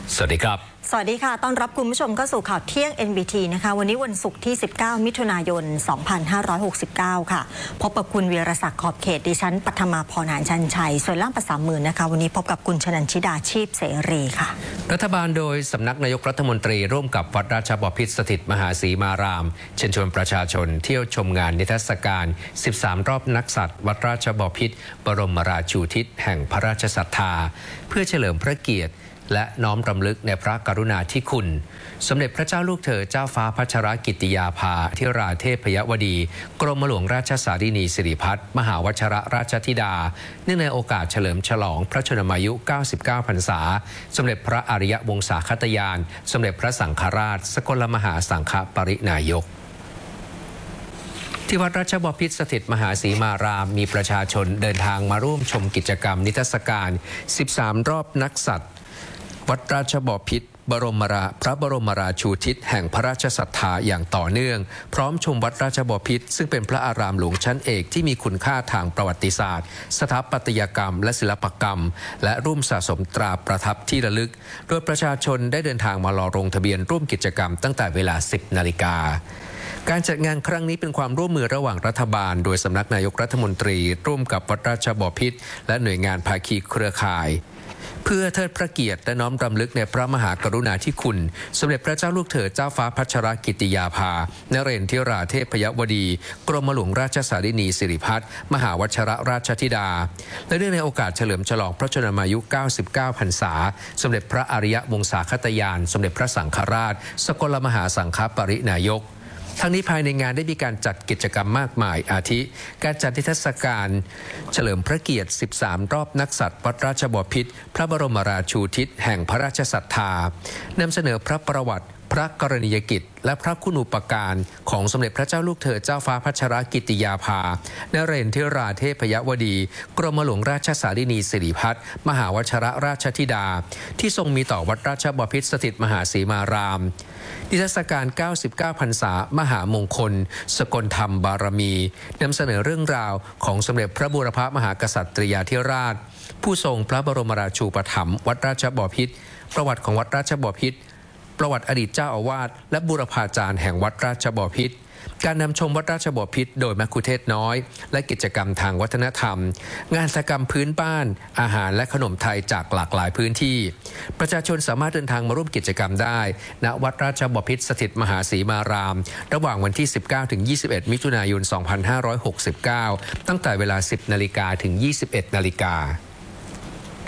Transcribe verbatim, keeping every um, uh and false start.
สวัสดีครับสวัสดีค่ะต้อนรับคุณผู้ชมเข้าสู่ข่าวเที่ยง เอ็น บี ที นะคะวันนี้วันศุกร์ที่สิบเก้ามิถุนายนสองพันห้าร้อยหกสิบเก้าค่ะพบกับคุณวีรศักดิ์ขอบเขตดิฉันปัทมาพรหานชันชัยส่วนล่ามภาษามือนะคะวันนี้พบกับคุณชนันชิดาชีพเสรีค่ะรัฐบาลโดยสำนักนายกรัฐมนตรีร่วมกับวัดราชบพิตรสถิตมหาศรีมารามเชิญชวนประชาชนเที่ยวชมงานนิทรรศการสิบสามรอบนักสัตว์วัดราชบพิตรบรมราชูทิศแห่งพระราชศรัทธาเพื่อเฉลิมพระเกียรติและน้อมรำลึกในพระกรุณาธิคุณสมเด็จพระเจ้าลูกเธอเจ้าฟ้าพัชรกิติยาภาธิราเทพยวดีกรมหลวงราชสารินีสิริพัฒน์มหาวชรราชธิดาเนื่องในโอกาสเฉลิมฉลองพระชนมายุเก้าสิบเก้าพรรษาสมเด็จพระอริยวงศาคตยานสมเด็จพระสังฆราชสกลมหาสังฆปรินายกที่วัดราชบพิตรสถิตมหาศรีมารามมีประชาชนเดินทางมาร่วมชมกิจกรรมนิทรรศการสิบสามรอบนักสัตว์วัดราชบพิตรบรมราพระบรมราชูทิศแห่งพระราชศรัทธาอย่างต่อเนื่องพร้อมชมวัดราชบพิตรซึ่งเป็นพระอารามหลวงชั้นเอกที่มีคุณค่าทางประวัติศาสตร์สถาปัตยกรรมและศิลปกรรมและร่วมสะสมตราประทับที่ระลึกโดยประชาชนได้เดินทางมารอลงทะเบียนร่วมกิจกรรมตั้งแต่เวลาสิบนาฬิกาการจัดงานครั้งนี้เป็นความร่วมมือระหว่างรัฐบาลโดยสำนักนายกรัฐมนตรีร่วมกับวัดราชบพิตรและหน่วยงานภาคีเครือข่ายเพื่อเทิดพระเกียรติและน้อมรำลึกในพระมหากรุณาธิคุณสมเด็จพระเจ้าลูกเธอเจ้าฟ้าพัชรกิติยาภานเรศธิราเทพยวดีกรมหลวงราชสารินีสิริพัฒน์มหาวชรราชธิดาและเนื่องในโอกาสเฉลิมฉลองพระชนมายุเก้าสิบเก้าพรรษาสมเด็จพระอริยวงศาคตยานสมเด็จพระสังฆราชสกลมหาสังฆปรินายกทั้งนี้ภายในงานได้มีการจัดกิจกรรมมากมายอาทิการจัดนิทรรศการเฉลิมพระเกียรติสิบสามรอบนักสัตว์วัดราชบพิตรพระบรมราชูทิศแห่งพระราชศรัทธานำเสนอพระประวัติพระกรณียกิจและพระคุณูปการของสมเด็จพระเจ้าลูกเธอเจ้าฟ้าพัชรกิติยาภานเรศธิราเทพยวดีกรมหลวงราชสารินีสิริพัฒน์มหาวชรราชธิดาที่ทรงมีต่อวัดราชบพิตรสถิตมหาศรีมารามนิทรรศการเก้าสิบเก้าพรรษามหามงคลสกลธรรมบารมีนำเสนอเรื่องราวของสมเด็จพระบูรพมหากษัตริยาธิราชผู้ทรงพระบรมราชูปถัมภ์วัดราชบพิตรประวัติของวัดราชบพิตรประวัติอดีตเจ้าอาวาสและบูรพาจารย์แห่งวัดราชบพิตรการนำชมวัดราชบพิตรโดยมัคคุเทศน้อยและกิจกรรมทางวัฒนธรรมงานศิลปกรรมพื้นบ้านอาหารและขนมไทยจากหลากหลายพื้นที่ประชาชนสามารถเดินทางมาร่วมกิจกรรมได้ณวัดราชบพิตรสถิตมหาศรีมารามระหว่างวันที่สิบเก้าถึงยี่สิบเอ็ดมิถุนายนสองพันห้าร้อยหกสิบเก้าตั้งแต่เวลาสิบนาฬิกาถึงยี่สิบเอ็ดนาฬิกา